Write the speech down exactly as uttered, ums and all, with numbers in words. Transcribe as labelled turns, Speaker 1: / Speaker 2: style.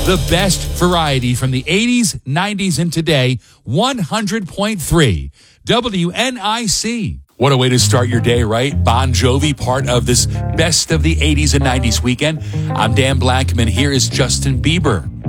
Speaker 1: The best variety from the eighties, nineties, and today, one hundred point three W N I C. What a way to start your day, right? Bon Jovi, part of this best of the eighties and nineties weekend. I'm Dan Blackman. Here is Justin Bieber.